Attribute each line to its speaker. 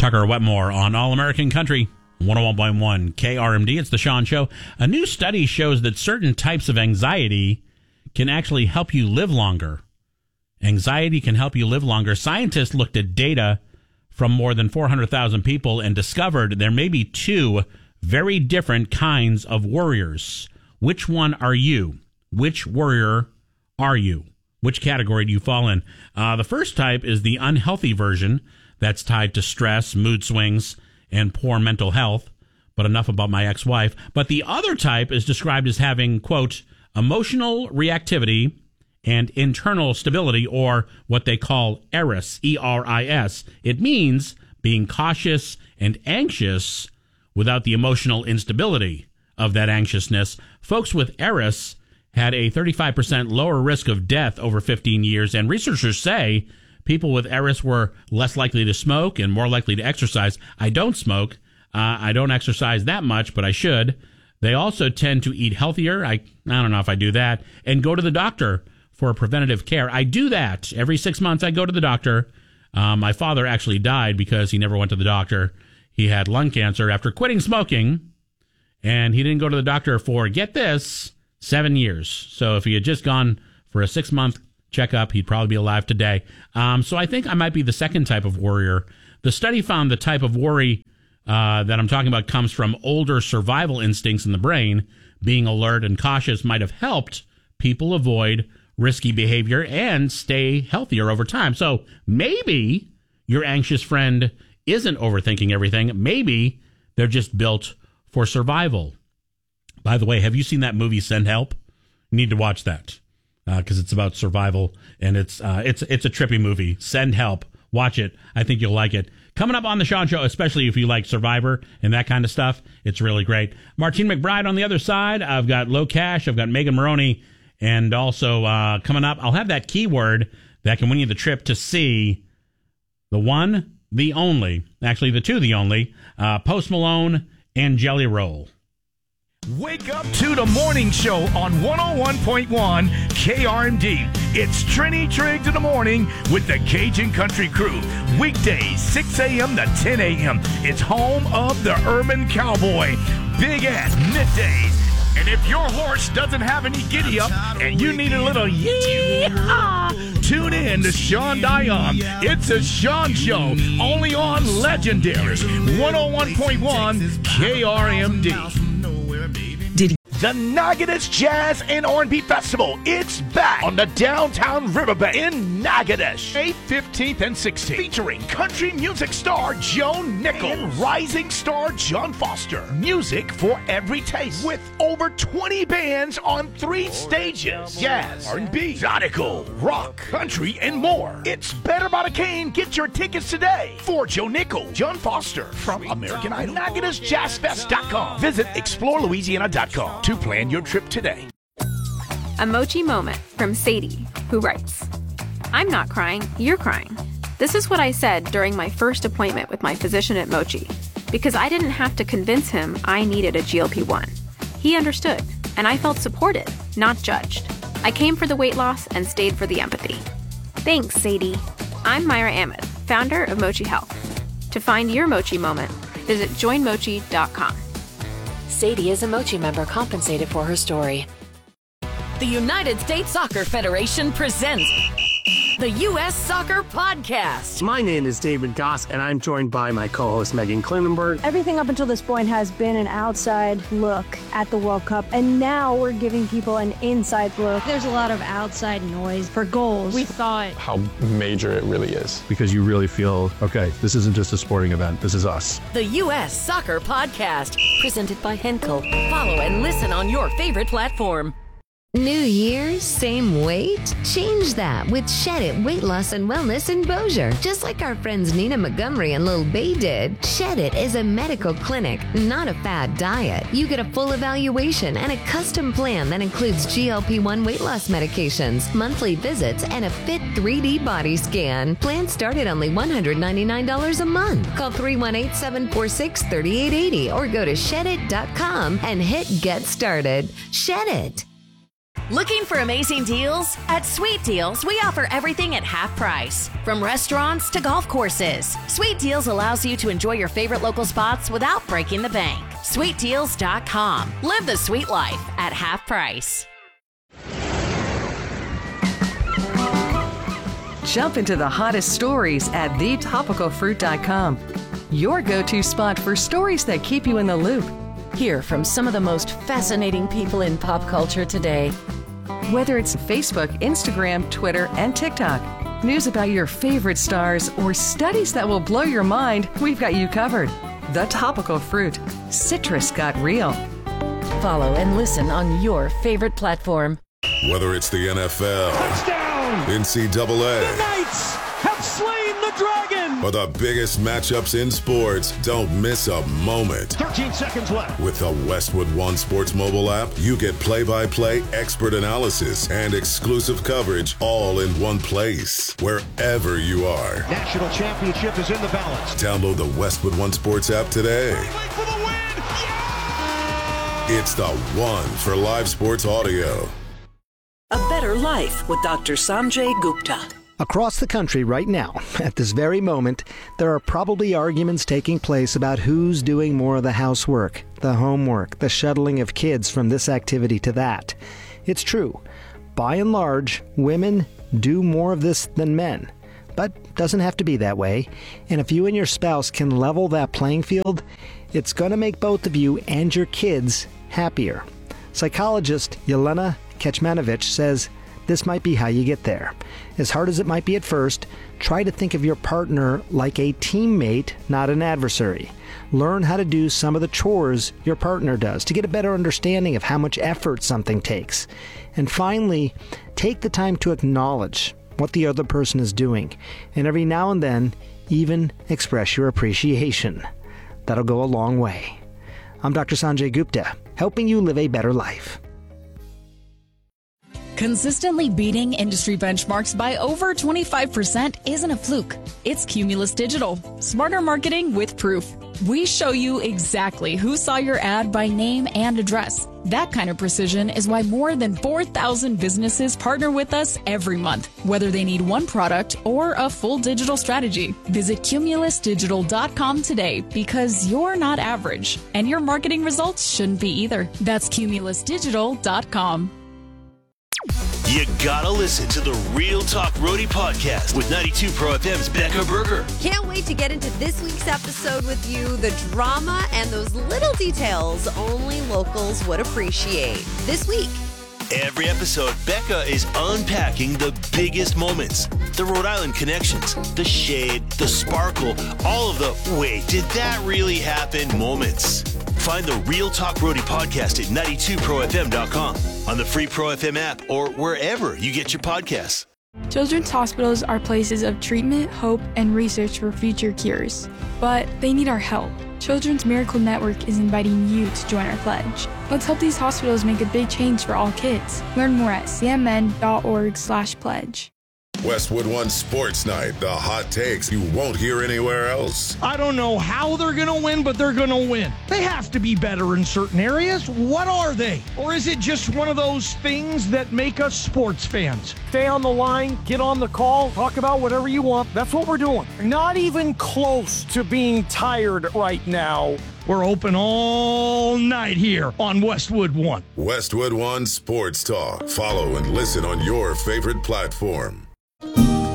Speaker 1: Tucker Wetmore on All American Country 101.1 KRMD. It's the Sean Show. A new study shows that certain types of anxiety can actually help you live longer. Anxiety can help you live longer. Scientists looked at data from more than 400,000 people and discovered there may be two very different kinds of worriers. Which one are you? Which worrier are you? Which category do you fall in? The first type is the unhealthy version that's tied to stress, mood swings, and poor mental health. But enough about my ex-wife. But the other type is described as having, quote, emotional reactivity and internal stability, or what they call ERIS, E-R-I-S. It means being cautious and anxious without the emotional instability of that anxiousness. Folks with ERIS had a 35% lower risk of death over 15 years, and researchers say people with ERIS were less likely to smoke and more likely to exercise. I don't smoke. I don't exercise that much, but I should. They also tend to eat healthier. I don't know if I do that. And go to the doctor for preventative care. I do that. Every 6 months I go to the doctor. My father actually died because he never went to the doctor. He had lung cancer after quitting smoking, and he didn't go to the doctor for, get this, 7 years. So if he had just gone for a 6-month checkup, he'd probably be alive today. So I think I might be the second type of worrier. The study found the type of worry that I'm talking about comes from older survival instincts in the brain. Being alert and cautious might have helped people avoid risky behavior and stay healthier over time. So maybe your anxious friend isn't overthinking everything. Maybe they're just built for survival. By the way, have you seen that movie Send Help? You need to watch that because it's about survival, and it's a trippy movie. Send Help. Watch it. I think you'll like it. Coming up on the Sean Show, especially if you like Survivor and that kind of stuff, it's really great. Martine McBride on the other side. I've got Low Cash. I've got Megan Maroney. And also coming up, I'll have that keyword that can win you the trip to see the one, the only, actually the two, the only, Post Malone and Jelly Roll.
Speaker 2: Wake up to the morning show on 101.1 KRMD. It's Trini Triggs in the morning with the Cajun Country Crew. Weekdays, 6 a.m. to 10 a.m. It's home of the Urban Cowboy. Big Ed, middays. And if your horse doesn't have any giddy up and you need a little yee-haw, tune in to Sean Dion. It's a Sean Show, only on Legendary 101.1 KRMD. The Natchitoches Jazz and R&B Festival. It's back on the downtown riverbank in Natchitoches. 8th, 15th, and 16th. Featuring country music star Joan Nichols and rising star John Foster. Music for every taste. With over 20 bands on 3 stages. Jazz, R&B, exotical, rock, country, and more. It's better by the cane. Get your tickets today. For Joe Nichols, John Foster from American Idol. NatchitochesJazzFest.com. Visit ExploreLouisiana.com to plan your trip today.
Speaker 3: A Mochi moment from Sadie, who writes, I'm not crying, you're crying. This is what I said during my first appointment with my physician at Mochi, because I didn't have to convince him I needed a GLP-1. He understood, and I felt supported, not judged. I came for the weight loss and stayed for the empathy. Thanks, Sadie. I'm Myra Ahmed, founder of Mochi Health. To find your Mochi moment, visit joinmochi.com.
Speaker 4: Sadie is a Mochi member compensated for her story.
Speaker 5: The United States Soccer Federation presents the U.S. Soccer Podcast.
Speaker 6: My name is David Goss, and I'm joined by my co-host Megan Klinenberg.
Speaker 7: Everything up until this point has been an outside look at the World Cup, and now we're giving people an inside look.
Speaker 8: There's a lot of outside noise for goals.
Speaker 9: We thought
Speaker 10: how major it really is.
Speaker 11: Because you really feel, okay, this isn't just a sporting event, this is us.
Speaker 5: The U.S. Soccer Podcast.
Speaker 4: Presented by Henkel.
Speaker 5: Follow and listen on your favorite platform.
Speaker 12: New year, same weight? Change that with Shed It Weight Loss and Wellness in Bossier. Just like our friends Nina Montgomery and Lil Bay did, Shed It is a medical clinic, not a fad diet. You get a full evaluation and a custom plan that includes GLP-1 weight loss medications, monthly visits, and a fit 3D body scan. Plans start at only $199 a month. Call 318-746-3880 or go to shedit.com and hit Get Started. Shed It.
Speaker 5: Looking for amazing deals? At Sweet Deals, we offer everything at half price. From restaurants to golf courses, Sweet Deals allows you to enjoy your favorite local spots without breaking the bank. SweetDeals.com. Live the sweet life at half price.
Speaker 9: Jump into the hottest stories at thetopicalfruit.com. Your go-to spot for stories that keep you in the loop.
Speaker 5: Hear from some of the most fascinating people in pop culture today.
Speaker 9: Whether it's Facebook, Instagram, Twitter, and TikTok, news about your favorite stars, or studies that will blow your mind, we've got you covered. The Topical Fruit. Citrus got real.
Speaker 5: Follow and listen on your favorite platform.
Speaker 13: Whether it's the NFL,
Speaker 2: touchdown,
Speaker 13: NCAA,
Speaker 2: the Knights have slain the dragon,
Speaker 13: or the biggest matchups in sports, don't miss a moment.
Speaker 2: 13 seconds left.
Speaker 13: With the Westwood One Sports mobile app, you get play-by-play, expert analysis, and exclusive coverage all in one place, wherever you are.
Speaker 2: National championship is in the balance.
Speaker 13: Download the Westwood One Sports app today.
Speaker 2: For the win! Yeah!
Speaker 13: It's the one for live sports audio.
Speaker 14: A Better Life with Dr. Sanjay Gupta.
Speaker 15: Across the country right now, at this very moment, there are probably arguments taking place about who's doing more of the housework, the homework, the shuttling of kids from this activity to that. It's true. By and large, women do more of this than men. But it doesn't have to be that way. And if you and your spouse can level that playing field, it's going to make both of you and your kids happier. Psychologist Yelena Kecmanovic says this might be how you get there. As hard as it might be at first, try to think of your partner like a teammate, not an adversary. Learn how to do some of the chores your partner does to get a better understanding of how much effort something takes. And finally, take the time to acknowledge what the other person is doing, and every now and then, even express your appreciation. That'll go a long way. I'm Dr. Sanjay Gupta, helping you live a better life.
Speaker 16: Consistently beating industry benchmarks by over 25% isn't a fluke. It's Cumulus Digital. Smarter marketing with proof. We show you exactly who saw your ad by name and address. That kind of precision is why more than 4,000 businesses partner with us every month, whether they need one product or a full digital strategy. Visit cumulusdigital.com today because you're not average, and your marketing results shouldn't be either. That's cumulusdigital.com.
Speaker 17: You gotta listen to the Real Talk Roadie podcast with 92 Pro FM's Becca Berger.
Speaker 18: Can't wait to get into this week's episode with you. The drama and those little details only locals would appreciate. This week.
Speaker 17: Every episode, Becca is unpacking the biggest moments. The Rhode Island connections, the shade, the sparkle, all of the wait, did that really happen moments. Find the Real Talk Roadie podcast at 92profm.com, on the free Pro FM app, or wherever you get your podcasts.
Speaker 19: Children's hospitals are places of treatment, hope, and research for future cures. But they need our help. Children's Miracle Network is inviting you to join our pledge. Let's help these hospitals make a big change for all kids. Learn more at cmn.org/pledge.
Speaker 13: Westwood One Sports Night, the hot takes you won't hear anywhere else.
Speaker 2: I don't know how they're going to win, but they're going to win. They have to be better in certain areas. What are they? Or is it just one of those things that make us sports fans? Stay on the line, get on the call, talk about whatever you want. That's what we're doing. Not even close to being tired right now. We're open all night here on Westwood One.
Speaker 13: Westwood One Sports Talk. Follow and listen on your favorite platform.